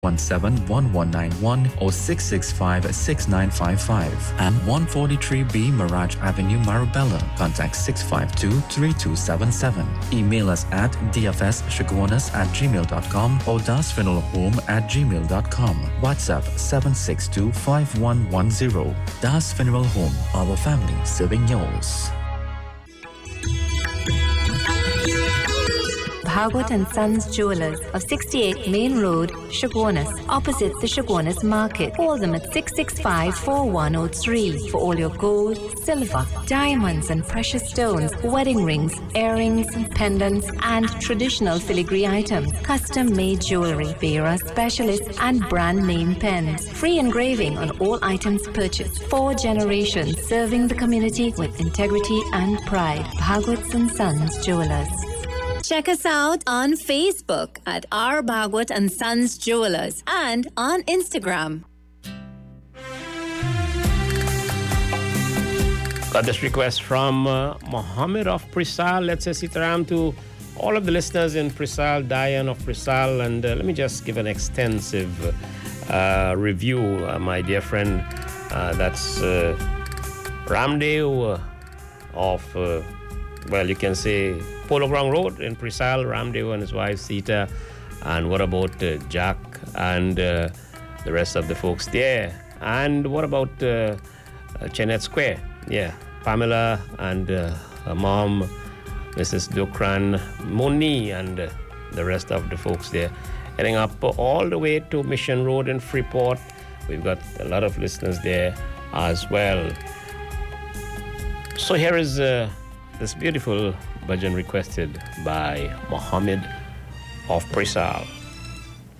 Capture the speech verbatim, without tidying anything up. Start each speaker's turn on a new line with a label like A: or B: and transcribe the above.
A: one seven one one nine one or six six five six nine five five and one forty-three B Mirage Avenue, Marabella. Contact six five two three two seven seven. Email us at d f s shaguanas at gmail dot com or dasfuneralhome at gmail dot com. WhatsApp seven six two five one one zero. Das Funeral Home, our family serving yours.
B: Bhagwat and Sons Jewelers of sixty-eight Main Road, Chaguanas, opposite the Chaguanas Market. Call them at six six five four one zero three for all your gold, silver, diamonds and precious stones, wedding rings, earrings, pendants and traditional filigree items, custom-made jewelry, Vera specialists and brand name pens. Free engraving on all items purchased. Four generations serving the community with integrity and pride. Bhagwat and Sons Jewelers. Check us out on Facebook at R. Bhagwat and Sons Jewelers and on Instagram.
C: Got this request from uh, Mohammed of Prisal. Let's say sitaram to all of the listeners in Prisal, Diane of Prisal, and uh, let me just give an extensive uh, review, uh, my dear friend. Uh, that's uh, Ramdev of, uh, well, you can say Polo Ground Road in Prisal, Ramdev and his wife Sita. And what about uh, Jack and uh, the rest of the folks there? And what about uh, uh, Chenet Square? Yeah, Pamela and uh, her mom, Missus Dukran, Moni, and uh, the rest of the folks there. Heading up all the way to Mission Road in Freeport. We've got a lot of listeners there as well. So here is uh, this beautiful bhajan requested by Mohammed of Prisal.